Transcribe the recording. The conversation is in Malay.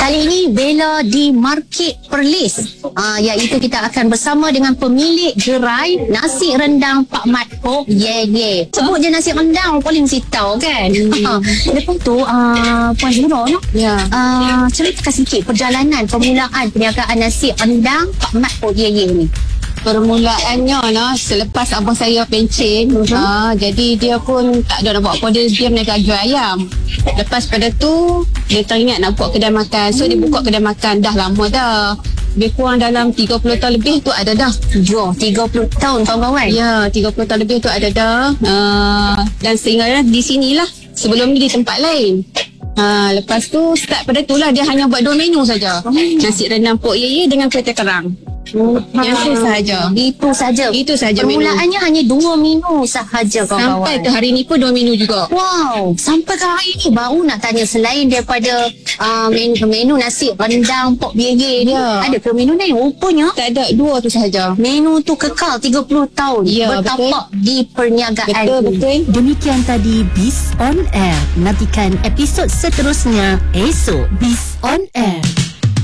Kali ini Bella di Market Perlis. Iaitu kita akan bersama dengan pemilik gerai nasi rendang Pak Mat Pok Ye Ye. Sebut je nasi rendang paling mesti tahu kan. Lepas tu Puan Zura ceritakan sikit perjalanan permulaan perniagaan nasi rendang Pak Mat Pok Ye Ye ni. Permulaannya selepas abang saya pencen, jadi dia pun tak ada nak buat apa, dia berniaga jual ayam. Lepas pada tu dia teringat nak buat kedai makan, so dia buka kedai makan dah lama dah. Lebih kurang dalam 30 tahun lebih tu ada dah. 30 tahun kawan-kawan. Ya, 30 tahun lebih tu ada dah. Dan sehingga di sinilah, sebelum ni di tempat lain. Lepas tu start pada tu lah, dia hanya buat 2 menu saja. Nasi rendang Pok Ye Ye dengan kuih keran. Yang itu sahaja. Itu sahaja. Permulaannya hanya 2 menu sahaja kawan-kawan. Sampai ke hari ni pun 2 menu juga. Wow, sampai ke hari ni baru nak tanya, selain daripada menu nasi rendang Pok Ye Ye ni, ada ke menu lain? Rupanya tak ada, 2 tu sahaja. Menu tu kekal 30 tahun bertapak di perniagaan. Betul. Demikian tadi Biz on Air. Nantikan episod seterusnya esok. Biz on Air.